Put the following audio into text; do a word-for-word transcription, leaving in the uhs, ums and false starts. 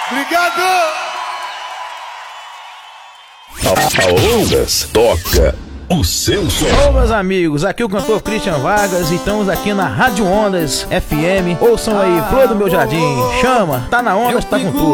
Obrigado! A Ondas toca o seu som. Ô meus amigos, aqui o cantor Christian Vargas e estamos aqui na Rádio Ondas F M. Ouçam aí, Flor do Meu Jardim, chama, tá na Ondas, tá com tudo.